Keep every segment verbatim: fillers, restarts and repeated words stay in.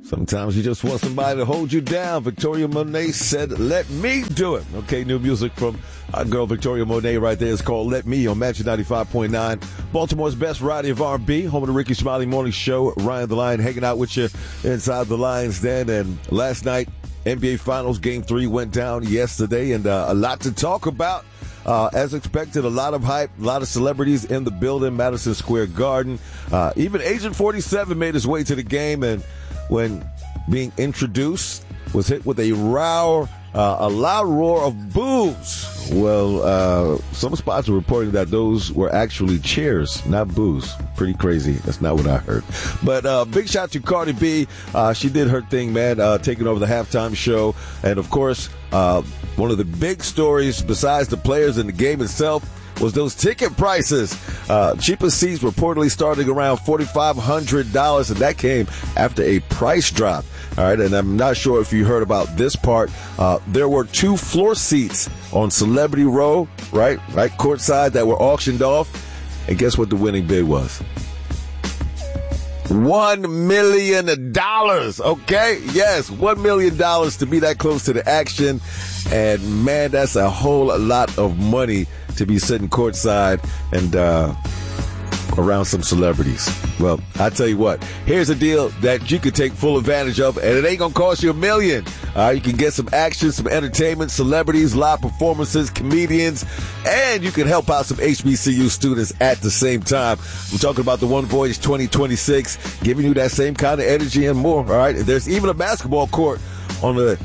Sometimes you just want somebody to hold you down. Victoria Monet said, let me do it. Okay, new music from our girl Victoria Monet right there is called Let Me on Magic ninety-five point nine. Baltimore's best variety of R and B, home of the Ricky Smiley Morning Show. Ryan the Lion hanging out with you inside the Lions Den. And last night, N B A Finals Game three went down yesterday, and uh, a lot to talk about. Uh, as expected, a lot of hype, a lot of celebrities in the building, Madison Square Garden. Uh, even Agent forty-seven made his way to the game, and when being introduced, was hit with a roar, uh, a loud roar of boos. Well, uh, some spots were reporting that those were actually cheers, not boos. Pretty crazy. That's not what I heard. But uh, big shout to Cardi B. Uh, she did her thing, man, uh, taking over the halftime show. And, of course, uh, one of the big stories besides the players and the game itself was those ticket prices. Uh, cheapest seats reportedly starting around four thousand five hundred dollars, and that came after a price drop. All right, and I'm not sure if you heard about this part. Uh, there were two floor seats on Celebrity Row, right, right, courtside, that were auctioned off. And guess what the winning bid was? One million dollars, okay? Yes, one million dollars to be that close to the action. And, man, that's a whole lot of money to be sitting courtside and uh, around some celebrities. Well, I tell you what, here's a deal that you could take full advantage of, and it ain't going to cost you a million. Uh, you can get some action, some entertainment, celebrities, live performances, comedians, and you can help out some H B C U students at the same time. We're talking about the One Voyage twenty twenty-six, giving you that same kind of energy and more, all right? There's even a basketball court on the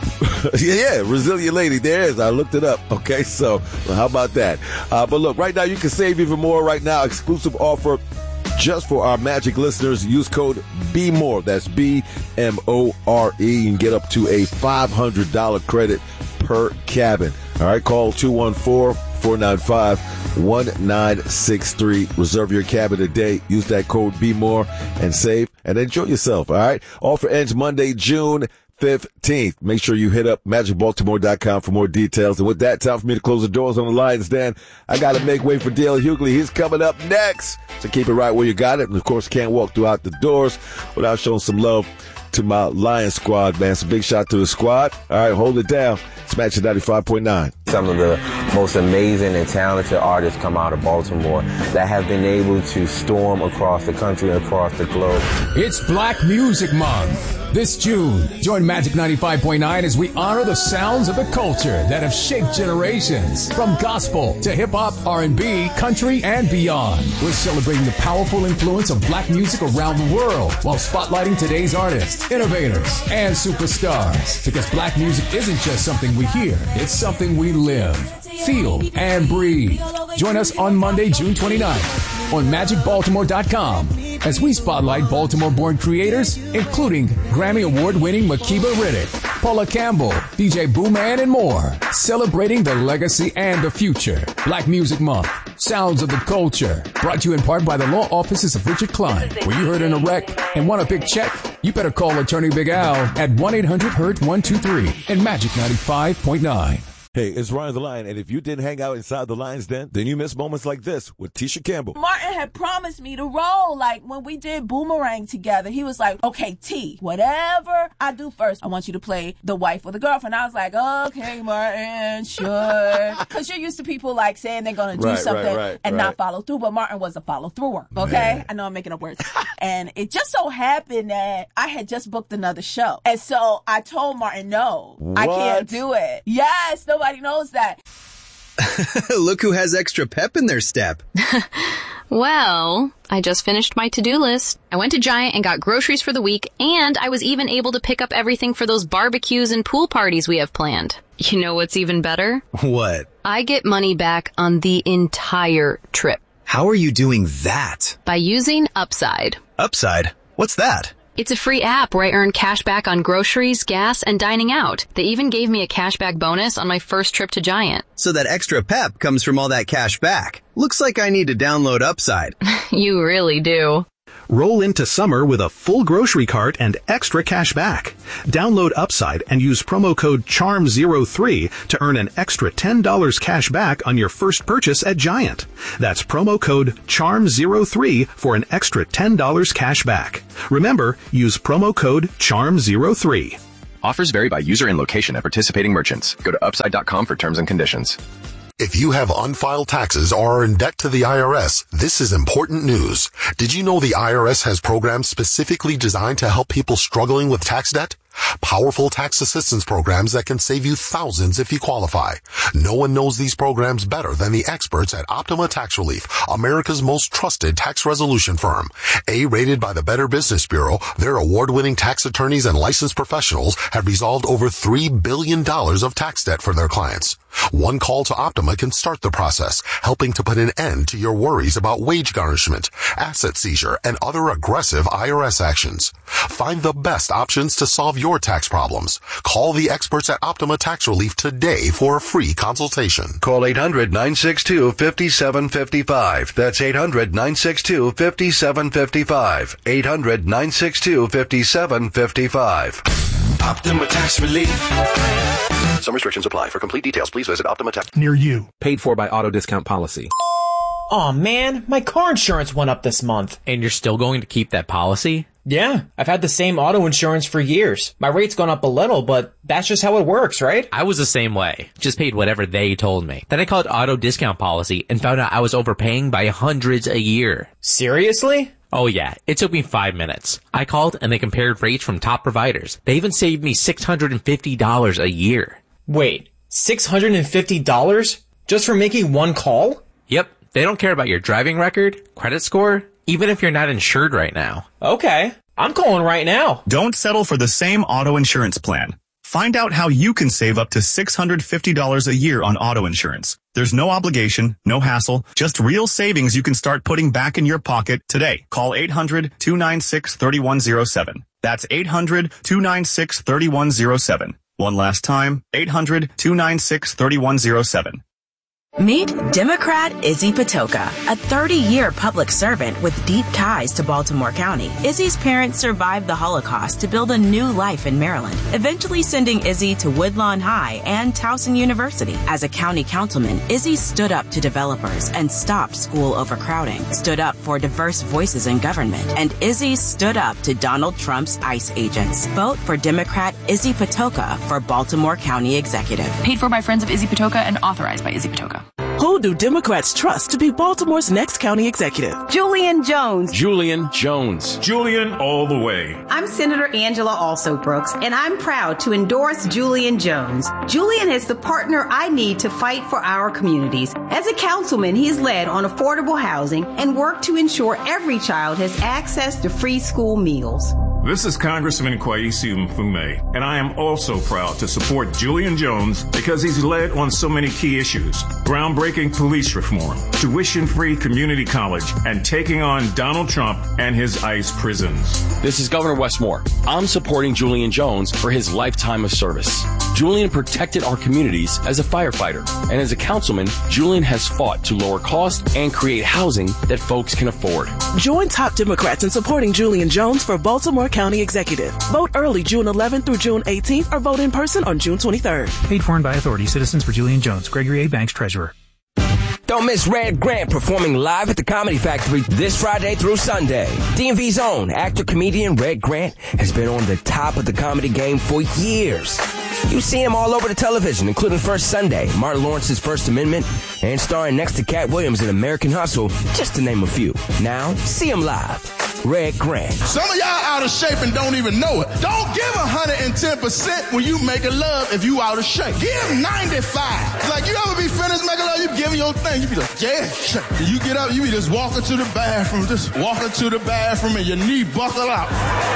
yeah, Resilient Lady. There is. I looked it up. Okay, so well, how about that? Uh, but look, right now you can save even more right now. Exclusive offer just for our Magic listeners. Use code B M O R E. That's B M O R E. You can get up to a five hundred dollars credit per cabin. All right, call two one four, four nine five, one nine six three. Reserve your cabin today. Use that code B M O R E and save and enjoy yourself. All right, offer ends Monday, June fifteenth. Make sure you hit up magic baltimore dot com for more details. And with that, time for me to close the doors on the Lions Den. I got to make way for Dale Hughley. He's coming up next. So keep it right where you got it. And, of course, can't walk throughout the doors without showing some love to my Lions squad, man. So big shout to the squad. All right, hold it down. It's Magic ninety-five point nine. Some of the most amazing and talented artists come out of Baltimore that have been able to storm across the country and across the globe. It's Black Music Month. This June, join Magic ninety-five point nine as we honor the sounds of the culture that have shaped generations. From gospel to hip-hop, R and B, country, and beyond. We're celebrating the powerful influence of black music around the world while spotlighting today's artists, innovators, and superstars. Because black music isn't just something we hear, it's something we live, feel, and breathe. Join us on Monday, June twenty-ninth on magic baltimore dot com as we spotlight Baltimore-born creators, including Grammy Award-winning Makiba Riddick, Paula Campbell, D J Booman, and more, celebrating the legacy and the future. Black Music Month, Sounds of the Culture, brought to you in part by the law offices of Richard Klein. Were you hurt in a wreck and want a big check? You better call Attorney Big Al at one eight hundred hurt one two three and Magic ninety-five point nine. Hey, it's Ryan the Lion, and if you didn't hang out inside the Lions Den, then you miss moments like this with Tisha Campbell. Martin had promised me to roll, like, when we did Boomerang together. He was like, okay, T, whatever I do first, I want you to play the wife or the girlfriend. I was like, okay, Martin, sure. Because you're used to people, like, saying they're going to do right, something right, right, and right. not follow through, but Martin was a follow-througher, okay? Man. I know I'm making up words. And it just so happened that I had just booked another show. And so I told Martin, no, What? I can't do it. Yes, nobody knows that. Look who has extra pep in their step. Well, I just finished my to-do list. I went to Giant and got groceries for the week, and I was even able to pick up everything for those barbecues and pool parties we have planned. You know what's even better? What? I get money back on the entire trip. How are you doing that? By using Upside. Upside? What's that? It's a free app where I earn cash back on groceries, gas, and dining out. They even gave me a cashback bonus on my first trip to Giant. So that extra pep comes from all that cash back. Looks like I need to download Upside. You really do. Roll into summer with a full grocery cart and extra cash back. Download Upside and use promo code charm zero three to earn an extra ten dollars cash back on your first purchase at Giant. That's promo code charm zero three for an extra ten dollars cash back. Remember, use promo code charm zero three. Offers vary by user and location at participating merchants. Go to upside dot com for terms and conditions. If you have unfiled taxes or are in debt to the I R S, this is important news. Did you know the I R S has programs specifically designed to help people struggling with tax debt? Powerful tax assistance programs that can save you thousands if you qualify. No one knows these programs better than the experts at Optima Tax Relief, America's most trusted tax resolution firm. A-rated by the Better Business Bureau, their award-winning tax attorneys and licensed professionals have resolved over three billion dollars of tax debt for their clients. One call to Optima can start the process, helping to put an end to your worries about wage garnishment, asset seizure, and other aggressive I R S actions. Find the best options to solve your tax problems. Call the experts at Optima Tax Relief today for a free consultation. Call eight hundred, nine six two, five seven five five. That's eight hundred, nine six two, five seven five five. eight hundred, nine six two, five seven five five. Optima Tax Relief. Some restrictions apply. For complete details, please visit Optima Tax. Near you. Paid for by Auto Discount Policy. Aw, man, my car insurance went up this month. And you're still going to keep that policy? Yeah, I've had the same auto insurance for years. My rate's gone up a little, but that's just how it works, right? I was the same way. Just paid whatever they told me. Then I called Auto Discount Policy and found out I was overpaying by hundreds a year. Seriously? Oh yeah, it took me five minutes. I called and they compared rates from top providers. They even saved me six hundred fifty dollars a year. Wait, six hundred fifty dollars? Just for making one call? Yep. They don't care about your driving record, credit score, even if you're not insured right now. Okay, I'm calling right now. Don't settle for the same auto insurance plan. Find out how you can save up to six hundred fifty dollars a year on auto insurance. There's no obligation, no hassle, just real savings you can start putting back in your pocket today. Call eight hundred, two nine six, three one zero seven. That's eight hundred, two nine six, three one zero seven. One last time, eight hundred, two nine six, three one zero seven. Meet Democrat Izzy Patoka, a thirty-year public servant with deep ties to Baltimore County. Izzy's parents survived the Holocaust to build a new life in Maryland, eventually sending Izzy to Woodlawn High and Towson University. As a county councilman, Izzy stood up to developers and stopped school overcrowding, stood up for diverse voices in government, and Izzy stood up to Donald Trump's ICE agents. Vote for Democrat Izzy Patoka for Baltimore County Executive. Paid for by Friends of Izzy Patoka and authorized by Izzy Patoka. Who do Democrats trust to be Baltimore's next county executive? Julian Jones. Julian Jones. Julian all the way. I'm Senator Angela Also Brooks, and I'm proud to endorse Julian Jones. Julian is the partner I need to fight for our communities. As a councilman, he's led on affordable housing and worked to ensure every child has access to free school meals. This is Congressman Kwesi Mfume, and I am also proud to support Julian Jones because he's led on so many key issues: groundbreaking police reform, tuition-free community college, and taking on Donald Trump and his ICE prisons. This is Governor Wes Moore. I'm supporting Julian Jones for his lifetime of service. Julian protected our communities as a firefighter, and as a councilman, Julian has fought to lower costs and create housing that folks can afford. Join top Democrats in supporting Julian Jones for Baltimore County Executive. Vote early June eleventh through June eighteenth or vote in person on June twenty-third. Paid for and by authority. Citizens for Julian Jones. Gregory A. Banks, Treasurer. Don't miss Red Grant performing live at the Comedy Factory this Friday through Sunday. D M V's own actor-comedian Red Grant has been on the top of the comedy game for years. You see him all over the television, including First Sunday, Martin Lawrence's First Amendment, and starring next to Cat Williams in American Hustle, just to name a few. Now, see him live. Red Grant. Some of y'all out of shape and don't even know it. Don't give one hundred ten percent when you making love if you out of shape. Give ninety-five. It's like, you ever be finished making love, you giving your thing, you be like, yeah. You get up, you be just walking to the bathroom, just walking to the bathroom and your knee buckle out.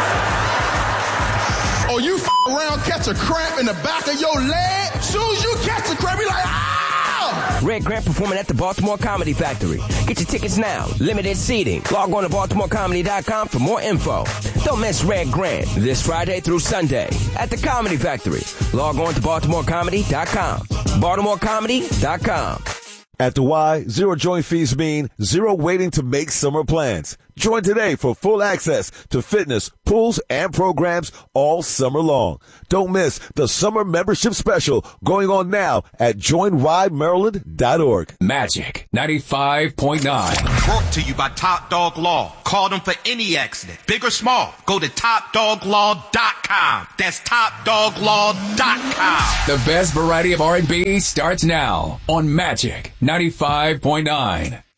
Or you f*** around, catch a cramp in the back of your leg. As soon as you catch a cramp, you like, ah! Red Grant performing at the Baltimore Comedy Factory. Get your tickets now. Limited seating. Log on to baltimore comedy dot com for more info. Don't miss Red Grant this Friday through Sunday at the Comedy Factory. Log on to baltimore comedy dot com. baltimore comedy dot com. At the Y, zero joint fees mean zero waiting to make summer plans. Join today for full access to fitness, pools, and programs all summer long. Don't miss the summer membership special going on now at join wide maryland dot org. Magic ninety-five point nine. Brought to you by Top Dog Law. Call them for any accident, big or small. Go to top dog law dot com. That's top dog law dot com. The best variety of R and B starts now on Magic ninety-five point nine.